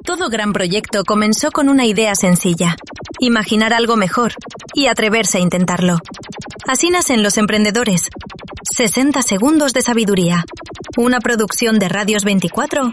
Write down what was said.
Todo gran proyecto comenzó con una idea sencilla: imaginar algo mejor y atreverse a intentarlo. Así nacen Los Emprendedores. 60 segundos de sabiduría. Una producción de Radios 24